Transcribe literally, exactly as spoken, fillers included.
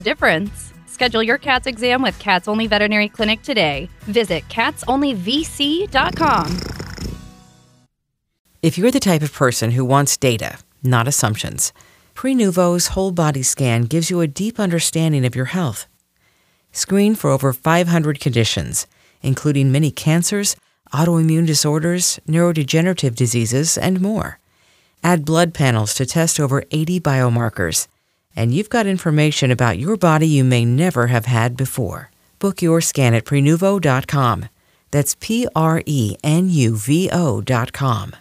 difference. Schedule your cat's exam with Cats Only Veterinary Clinic today. Visit cats only v c dot com. If you're the type of person who wants data, not assumptions, Prenuvo's whole body scan gives you a deep understanding of your health. Screen for over five hundred conditions, including many cancers, autoimmune disorders, neurodegenerative diseases, and more. Add blood panels to test over eighty biomarkers, and you've got information about your body you may never have had before. Book your scan at Prenuvo dot com. That's P R E N U V O dot com.